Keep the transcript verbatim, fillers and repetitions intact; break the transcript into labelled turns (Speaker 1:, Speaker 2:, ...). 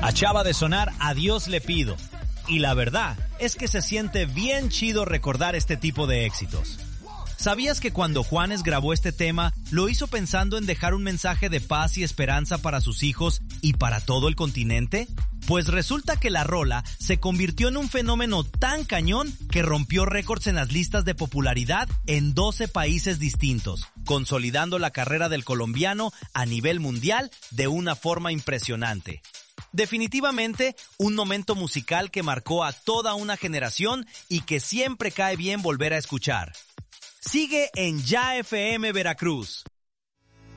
Speaker 1: Acaba de sonar A Dios le pido. Y la verdad es que se siente bien chido recordar este tipo de éxitos. ¿Sabías que cuando Juanes grabó este tema, lo hizo pensando en dejar un mensaje de paz y esperanza para sus hijos y para todo el continente? Pues resulta que la rola se convirtió en un fenómeno tan cañón que rompió récords en las listas de popularidad en doce países distintos, consolidando la carrera del colombiano a nivel mundial de una forma impresionante. Definitivamente un momento musical que marcó a toda una generación y que siempre cae bien volver a escuchar. Sigue en Ya F M Veracruz.